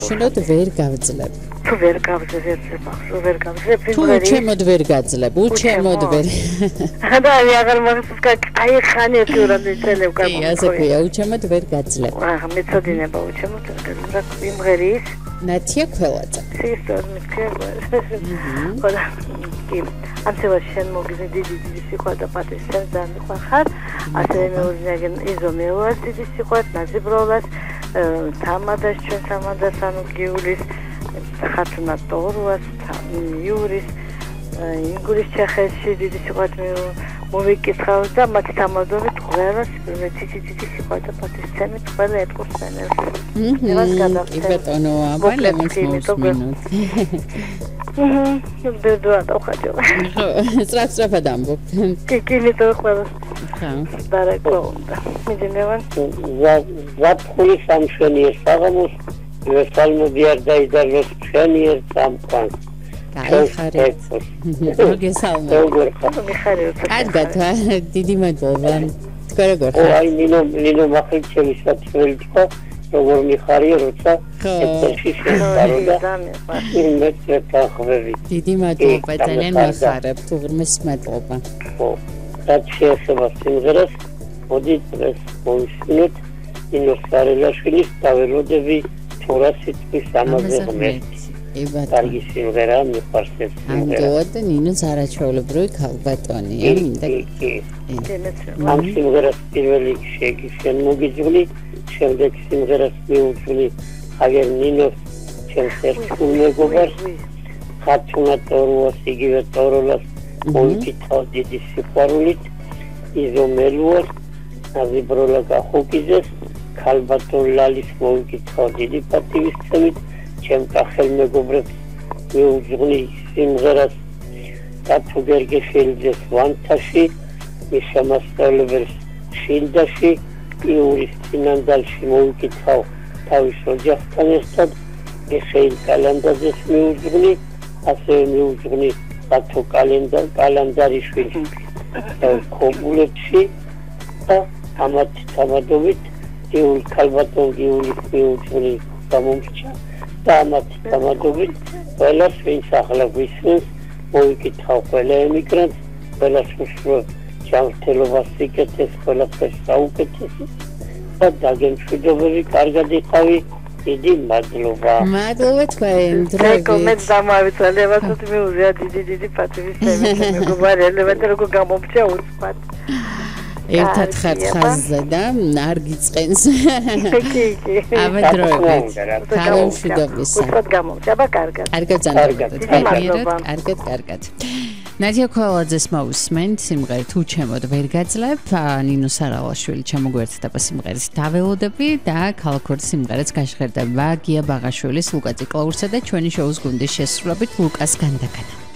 შენოდ ვერ გავძლებ. თუ ვერ გავძლებ, თუ ჩემოდ ვერ გაძლებ, უჩემოდ ვერ. და აღარ მაგას აი ხანი ეთიურად იცელებ კი, ასე ქვია, უჩემოდ ვერ გაძლებ. მეწოდინება უჩემოდ რა იმღერის ნათია ქველაძე. სისტერ მიქელა. კი, ამცევა შენ მოგიზი დიდი სიყვარული და პატივი შენ ძალიან მიყვარხარ. ასევე მეუძინაგენ იზო მეუას დიდი სიყვარული, ნაზიბროლას, თამადას ჩვენ თამადას ანუ გიulis ხათუნა ტორუას, იურის, ინგურის ჩეხეთში დიდი სიყვარული მოვიკითხავ და მათი თამადობით ყველას დიდი სიყვარული და პატივისცემით ყველა ეთყობს ენერგიას. კი ბატონო, აბალემს მოსმინოთ. დედო ახაჯო. სწრაფად ამბობ. კი ნიტო ყველა. დარეკონდა. მიდინევან ზაფხული სამშვენიერ საღამოს ვესალმოდი არ დაიდაროს ჩვენიერ სამყაროს. გაიხარეთ. მოგესალმებით. კარგად, დიდი მადლობა. თქვენ როგორ ხართ? აი ნინო მახიჩელის საქმე თქვა, როგორ მიხარია, როცა ეთერში შეფაროდა. მე წახვევი. დიდი მადლობა, ძალიან მახარებთ, უღრმეს მადლობა. ხო, რაც შეეხება სიმღერას, მოდით ეს მოვისმინოთ ნინო სარელაშვილის დაველოდები 200 წლის ამაზე ღმერთი. კარგი სიმღერა მიყვარს ეს სიმღერა. ამდენად ნინო ზარაჩოულებრივი ქალბატონია, მინდა. კი. ამ სიმღერას პირველი შენ მოგიძვლი, შემდეგ სიმღერას მიუძვლი აგერ ნინოს ჩემს ერთხელ მეგობარს, ხათუნა ტორუას, იგივე ტოროლას მოვიკითხავ დიდი სიყვარულით, იზო მელუას, ნაზიბროლა გახუკიძეს, ქალბატონ ლალის მოვიკითხავ დიდი პატივისცემით, ჩემ სახელმეგობრებს მიუძღვნი სიმღერას კათო გერგეშელიძეს ვანთაში, მის შემასწავლებელს შილდაში, იურის წინანდალში მოვიკითხავ თავის ოჯახთან ერთად, მიხეილ კალანდაძეს მიუძღვნი, ასევე მიუძღვნი კათო კალანდარიშვილს ქობულებში და ამათი თამადობით გიული ქალბატონ გიულის მიუძღვნი გამომრჩა და ამათი თამადობით ყველას ვინც ახლა გვისმენს მოვიკითხავ ყველა ემიგრანტს, ყველას უშუალოდ ჯანმრთელობას სიკეთეს, ყველაფერს საუკეთესო და დაგემშვიდობები, კარგად იყავი, დიდი მადლობა. მადლობა თქვენ დროებით. მეკომეთ დამავიცალე, ვასოთ მიუზია დიდი პატივისცემით მეგობარი ელემენტი როგორ გამომრჩა უცბად. ერთად ხართ ხაზზე და არ გიწყენს. კი. აბა დროებით. თავმშვიდობისა. უცბად გამომრჩა, აბა კარგად. კარგად ზანდებოდეთ. კარგად. ნათია ქველაძეს მოვისმენთ სიმღერით თუ ჩემოდ ვერ გაძლებ, ნინო სარალაშვილი ჩამოგვერთდა სიმღერის დაველოდები და ქალაქური სიმღერაც გაშღერდება გია ბაღაშვილის, ლუკა ციკლაურსა და ჩვენი შოუს გუნდის შესრულებით ლუკას განდაგანა.